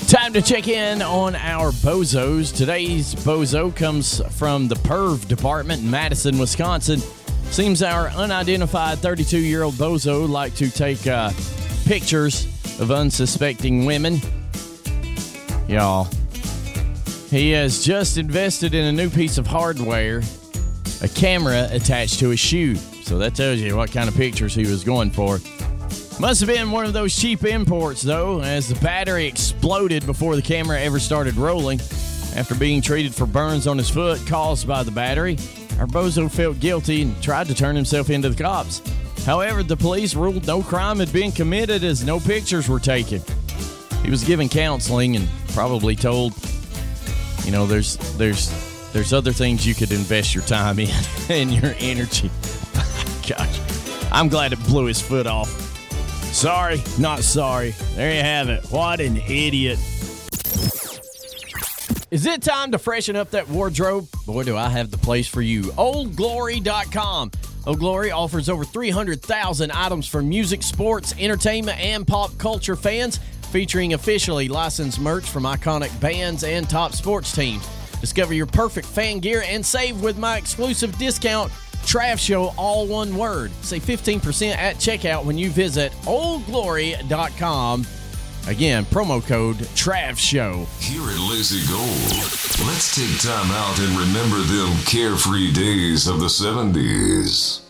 Time to check in on our bozos. Today's bozo comes from the Perv Department in Madison, Wisconsin. Seems our unidentified 32-year-old bozo like to take pictures of unsuspecting women. Y'all, he has just invested in a new piece of hardware, a camera attached to his shoe. So that tells you what kind of pictures he was going for. Must have been one of those cheap imports, though, as the battery exploded before the camera ever started rolling. After being treated for burns on his foot caused by the battery, our bozo felt guilty and tried to turn himself into the cops. However, the police ruled no crime had been committed as no pictures were taken. He was given counseling and probably told, you know, there's other things you could invest your time in and your energy. Gosh, I'm glad it blew his foot off. Sorry, not sorry. There you have it. What an idiot. Is it time to freshen up that wardrobe? Boy, do I have the place for you. OldGlory.com. Old Glory offers over 300,000 items for music, sports, entertainment, and pop culture fans, featuring officially licensed merch from iconic bands and top sports teams. Discover your perfect fan gear and save with my exclusive discount, Trav Show, all one word. Save 15% at checkout when you visit oldglory.com. Again, promo code Trav Show. Here at Lazy Gold, let's take time out and remember them carefree days of the 70s.